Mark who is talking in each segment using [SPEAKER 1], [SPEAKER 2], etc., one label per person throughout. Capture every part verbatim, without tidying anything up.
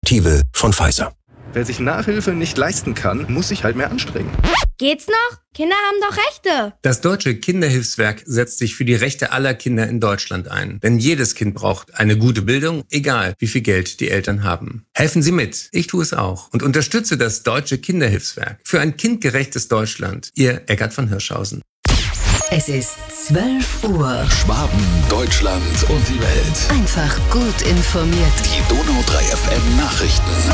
[SPEAKER 1] Initiative von Pfizer.
[SPEAKER 2] Wer sich Nachhilfe nicht leisten kann, muss sich halt mehr anstrengen.
[SPEAKER 3] Geht's noch? Kinder haben doch Rechte.
[SPEAKER 4] Das Deutsche Kinderhilfswerk setzt sich für die Rechte aller Kinder in Deutschland ein. Denn jedes Kind braucht eine gute Bildung, egal wie viel Geld die Eltern haben. Helfen Sie mit. Ich tue es auch. Und unterstütze das Deutsche Kinderhilfswerk für ein kindgerechtes Deutschland. Ihr Eckart von Hirschhausen.
[SPEAKER 5] Es ist zwölf Uhr.
[SPEAKER 6] Schwaben, Deutschland und die Welt.
[SPEAKER 5] Einfach gut informiert.
[SPEAKER 6] Die Donau drei F M Nachrichten.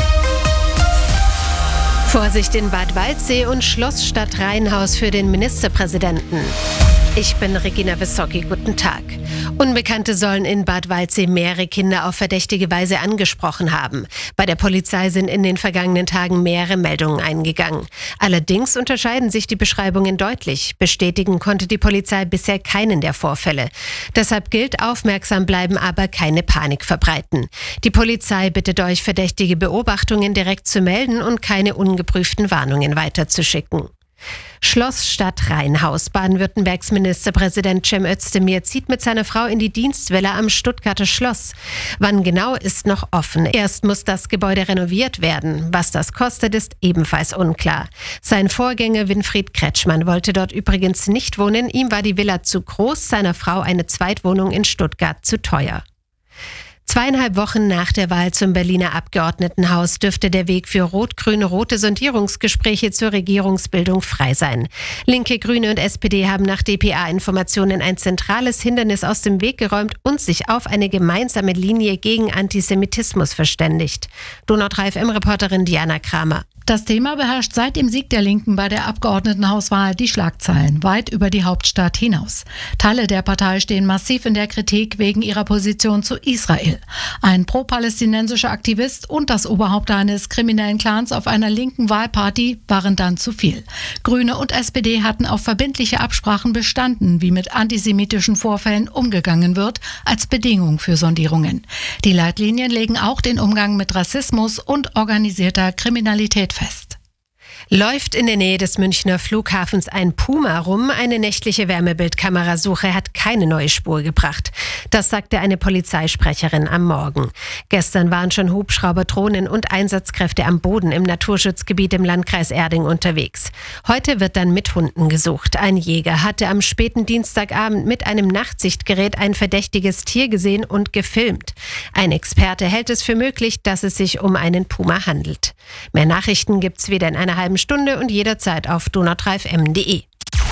[SPEAKER 7] Vorsicht in Bad Waldsee und Schlossstadt Rheinhaus für den Ministerpräsidenten. Ich bin Regina Wissocki, guten Tag. Unbekannte sollen in Bad Waldsee mehrere Kinder auf verdächtige Weise angesprochen haben. Bei der Polizei sind in den vergangenen Tagen mehrere Meldungen eingegangen. Allerdings unterscheiden sich die Beschreibungen deutlich. Bestätigen konnte die Polizei bisher keinen der Vorfälle. Deshalb gilt aufmerksam bleiben, aber keine Panik verbreiten. Die Polizei bittet euch, verdächtige Beobachtungen direkt zu melden und keine ungeprüften Warnungen weiterzuschicken. Schlossstadt Rheinhaus. Baden-Württembergs Ministerpräsident Cem Özdemir zieht mit seiner Frau in die Dienstvilla am Stuttgarter Schloss. Wann genau, ist noch offen. Erst muss das Gebäude renoviert werden. Was das kostet, ist ebenfalls unklar. Sein Vorgänger Winfried Kretschmann wollte dort übrigens nicht wohnen. Ihm war die Villa zu groß, seiner Frau eine Zweitwohnung in Stuttgart zu teuer. Zweieinhalb Wochen nach der Wahl zum Berliner Abgeordnetenhaus dürfte der Weg für rot-grün-rote Sondierungsgespräche zur Regierungsbildung frei sein. Linke, Grüne und S P D haben nach D P A-Informationen ein zentrales Hindernis aus dem Weg geräumt und sich auf eine gemeinsame Linie gegen Antisemitismus verständigt. Donau drei F M-Reporterin Diana Kramer.
[SPEAKER 8] Das Thema beherrscht seit dem Sieg der Linken bei der Abgeordnetenhauswahl die Schlagzeilen weit über die Hauptstadt hinaus. Teile der Partei stehen massiv in der Kritik wegen ihrer Position zu Israel. Ein pro-palästinensischer Aktivist und das Oberhaupt eines kriminellen Clans auf einer linken Wahlparty waren dann zu viel. Grüne und S P D hatten auf verbindliche Absprachen bestanden, wie mit antisemitischen Vorfällen umgegangen wird, als Bedingung für Sondierungen. Die Leitlinien legen auch den Umgang mit Rassismus und organisierter Kriminalität fest.
[SPEAKER 7] Läuft in der Nähe des Münchner Flughafens ein Puma rum? Eine nächtliche Wärmebildkamerasuche hat keine neue Spur gebracht. Das sagte eine Polizeisprecherin am Morgen. Gestern waren schon Hubschrauber, Drohnen und Einsatzkräfte am Boden im Naturschutzgebiet im Landkreis Erding unterwegs. Heute wird dann mit Hunden gesucht. Ein Jäger hatte am späten Dienstagabend mit einem Nachtsichtgerät ein verdächtiges Tier gesehen und gefilmt. Ein Experte hält es für möglich, dass es sich um einen Puma handelt. Mehr Nachrichten gibt's wieder in einer halben Stunde und jederzeit auf donau drei f m punkt de.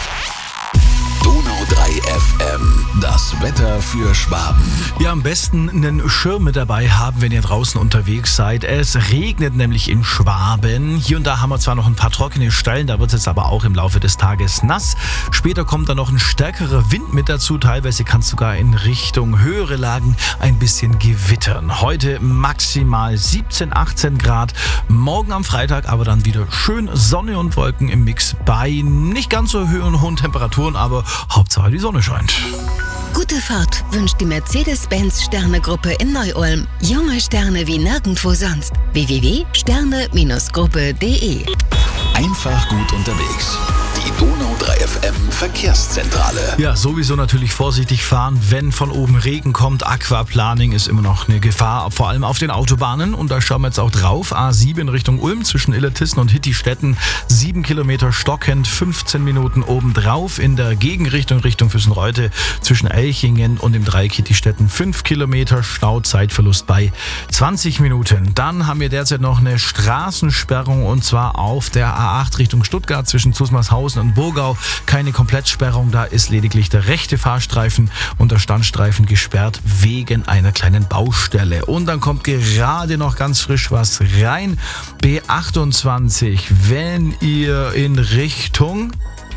[SPEAKER 6] Donau drei F M, das Wetter für Schwaben.
[SPEAKER 9] Ja, am besten einen Schirm mit dabei haben, wenn ihr draußen unterwegs seid. Es regnet nämlich in Schwaben. Hier und da haben wir zwar noch ein paar trockene Stellen, da wird es jetzt aber auch im Laufe des Tages nass. Später kommt dann noch ein stärkerer Wind mit dazu. Teilweise kann es sogar in Richtung höhere Lagen ein bisschen gewittern. Heute maximal siebzehn, achtzehn Grad. Morgen am Freitag aber dann wieder schön Sonne und Wolken im Mix bei nicht ganz so hohen Temperaturen, aber Hauptsache die Sonne scheint.
[SPEAKER 5] Gute Fahrt wünscht die Mercedes-Benz Sterne-Gruppe in Neu-Ulm. Junge Sterne wie nirgendwo sonst. w w w punkt sterne gruppe punkt de.
[SPEAKER 6] Einfach gut unterwegs. Die Donau drei F M Verkehrszentrale.
[SPEAKER 9] Ja, sowieso natürlich vorsichtig fahren, wenn von oben Regen kommt. Aquaplaning ist immer noch eine Gefahr, vor allem auf den Autobahnen. Und da schauen wir jetzt auch drauf. A sieben in Richtung Ulm zwischen Illertissen und Hittistetten. sieben Kilometer stockend, fünfzehn Minuten obendrauf. In der Gegenrichtung Richtung Füssenreute zwischen Elchingen und dem Dreieck Hittistetten fünf Kilometer Stau, Zeitverlust bei zwanzig Minuten. Dann haben wir derzeit noch eine Straßensperrung und zwar auf der A acht Richtung Stuttgart zwischen Zusmarshausen und Burgau. Keine Komplettsperrung, da ist lediglich der rechte Fahrstreifen und der Standstreifen gesperrt wegen einer kleinen Baustelle. Und dann kommt gerade noch ganz frisch was rein. B achtundzwanzig, wenn ihr in Richtung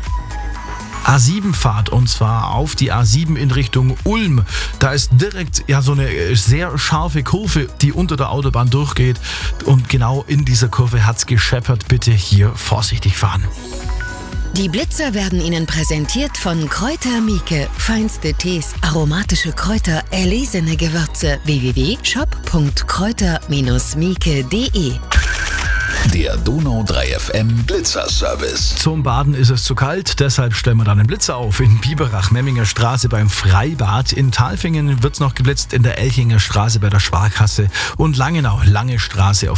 [SPEAKER 9] A sieben fahrt und zwar auf die A sieben in Richtung Ulm. Da ist direkt ja so eine sehr scharfe Kurve, die unter der Autobahn durchgeht und genau in dieser Kurve hat's gescheppert. Bitte hier vorsichtig fahren.
[SPEAKER 5] Die Blitzer werden Ihnen präsentiert von Kräuter Mieke. Feinste Tees, aromatische Kräuter, erlesene Gewürze. w w w punkt shop punkt kräuter mieke punkt de.
[SPEAKER 6] Der Donau drei F M Blitzerservice.
[SPEAKER 9] Zum Baden ist es zu kalt, deshalb stellen wir dann einen Blitzer auf. In Biberach, Memminger Straße beim Freibad. In Talfingen wird es noch geblitzt, in der Elchinger Straße bei der Sparkasse. Und Langenau, Lange Straße auf